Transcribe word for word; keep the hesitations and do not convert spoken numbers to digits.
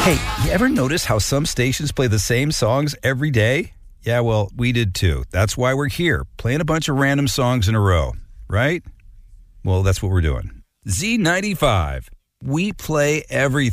Hey, you ever notice how some stations play the same songs every day? Yeah, well, we did too. That's why we're here, playing a bunch of random songs in a row, right? Well, that's what we're doing. Z ninety-five. We play everything.